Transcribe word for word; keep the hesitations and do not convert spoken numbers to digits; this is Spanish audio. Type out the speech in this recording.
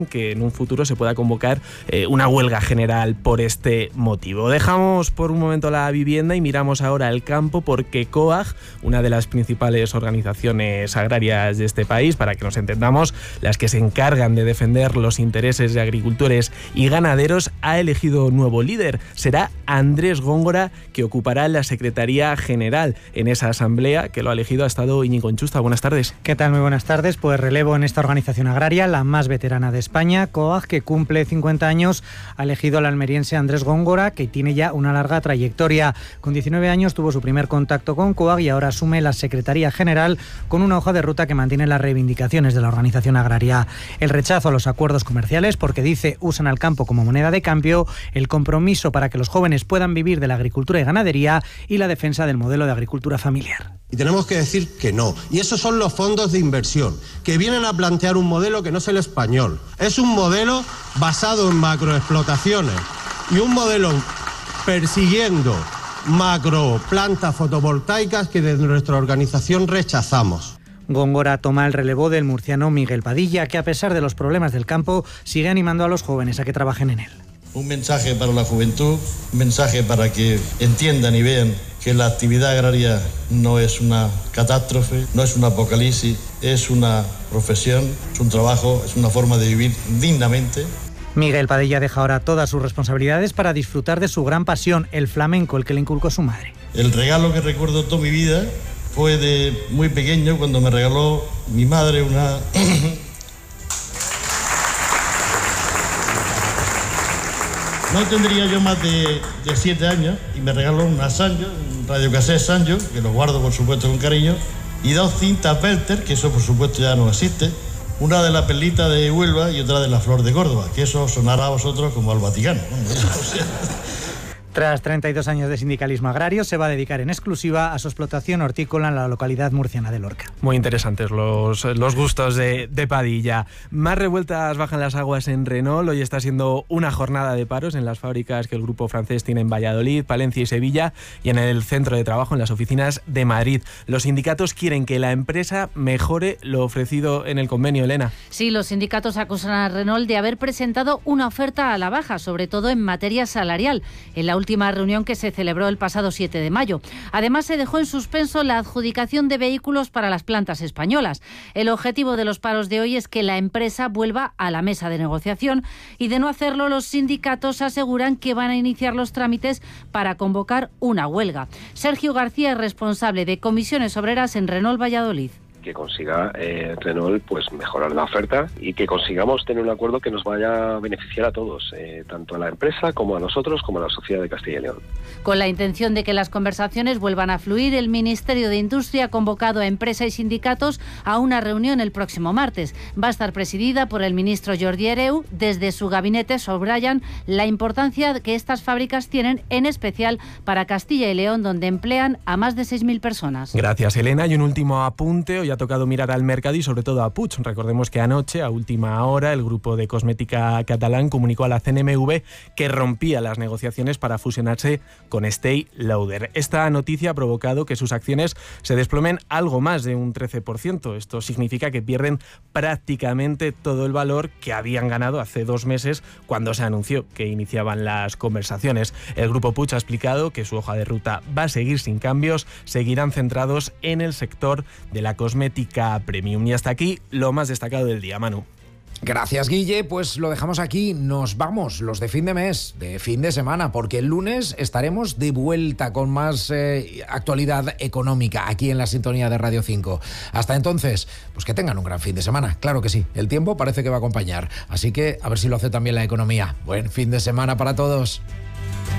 que en un futuro se pueda convocar eh, una huelga general por este motivo. Dejamos por un momento la vivienda y miramos ahora al campo, porque COAG, una de las principales organizaciones agrarias de este país, para que nos entendamos, las que se encargan de defender los intereses de agricultores y ganaderos, ha elegido nuevo líder. Será Andrés Góngora, que ocupará la Secretaría General. En esa asamblea que lo ha elegido ha estado Íñigo Enchusta. Buenas tardes. ¿Qué tal? Muy buenas tardes. Pues relevo en esta organización agraria, la más veterana de España. COAG, que cumple cincuenta años, ha elegido al almeriense Andrés Góngora, que tiene ya una larga trayectoria. Con diecinueve años tuvo su primer contacto con COAG y ahora asume la Secretaría General con una hoja de ruta que mantiene las reivindicaciones de la organización agraria. El rechazo a los acuerdos comerciales, porque dice usan al campo como moneda de cambio, el compromiso para que los jóvenes puedan vivir de la agricultura y ganadería y la defensa del modelo de agricultura familiar. Y tenemos que decir que no. Y esos son los fondos de inversión, que vienen a plantear un modelo que no es el español. Es un modelo basado en macroexplotaciones y un modelo persiguiendo macroplantas fotovoltaicas que desde nuestra organización rechazamos. Góngora toma el relevo del murciano Miguel Padilla, que a pesar de los problemas del campo sigue animando a los jóvenes a que trabajen en él. Un mensaje para la juventud, un mensaje para que entiendan y vean que la actividad agraria no es una catástrofe, no es un apocalipsis, es una profesión, es un trabajo, es una forma de vivir dignamente. Miguel Padilla deja ahora todas sus responsabilidades para disfrutar de su gran pasión, el flamenco, el que le inculcó su madre. El regalo que recuerdo toda mi vida fue de muy pequeño, cuando me regaló mi madre una... No tendría yo más de, de siete años y me regaló una Sanyo, un radiocassette Sanyo, que lo guardo por supuesto con cariño, y dos cintas Belter, que eso por supuesto ya no existe, una de la perlita de Huelva y otra de la flor de Córdoba, que eso sonará a vosotros como al Vaticano. Tras treinta y dos años de sindicalismo agrario, se va a dedicar en exclusiva a su explotación hortícola en la localidad murciana de Lorca. Muy interesantes los, los gustos de, de Padilla. Más revueltas bajan las aguas en Renault. Hoy está siendo una jornada de paros en las fábricas que el grupo francés tiene en Valladolid, Palencia y Sevilla, y en el centro de trabajo en las oficinas de Madrid. Los sindicatos quieren que la empresa mejore lo ofrecido en el convenio, Elena. Sí, los sindicatos acusan a Renault de haber presentado una oferta a la baja, sobre todo en materia salarial, en la última reunión que se celebró el pasado siete de mayo. Además, se dejó en suspenso la adjudicación de vehículos para las plantas españolas. El objetivo de los paros de hoy es que la empresa vuelva a la mesa de negociación, y de no hacerlo, los sindicatos aseguran que van a iniciar los trámites para convocar una huelga. Sergio García es responsable de comisiones obreras en Renault Valladolid. Que consiga eh, Renault pues mejorar la oferta y que consigamos tener un acuerdo que nos vaya a beneficiar a todos, eh, tanto a la empresa como a nosotros, como a la sociedad de Castilla y León. Con la intención de que las conversaciones vuelvan a fluir, el Ministerio de Industria ha convocado a empresa y sindicatos a una reunión el próximo martes. Va a estar presidida por el ministro Jordi Hereu. Desde su gabinete subrayan la importancia que estas fábricas tienen, en especial para Castilla y León, donde emplean a más de seis mil personas. Gracias, Elena. Y un último apunte. Hoy ha tocado mirar al mercado y sobre todo a Puig. Recordemos que anoche, a última hora, el grupo de cosmética catalán comunicó a la C N M V que rompía las negociaciones para fusionarse con Estée Lauder. Esta noticia ha provocado que sus acciones se desplomen algo más de un trece por ciento. Esto significa que pierden prácticamente todo el valor que habían ganado hace dos meses cuando se anunció que iniciaban las conversaciones. El grupo Puig ha explicado que su hoja de ruta va a seguir sin cambios, seguirán centrados en el sector de la cosmética premium. Y hasta aquí lo más destacado del día, Manu. Gracias, Guille. Pues lo dejamos aquí. Nos vamos, los de fin de mes, de fin de semana, porque el lunes estaremos de vuelta con más eh, actualidad económica aquí en la sintonía de Radio cinco. Hasta entonces, pues que tengan un gran fin de semana. Claro que sí, el tiempo parece que va a acompañar. Así que a ver si lo hace también la economía. Buen fin de semana para todos.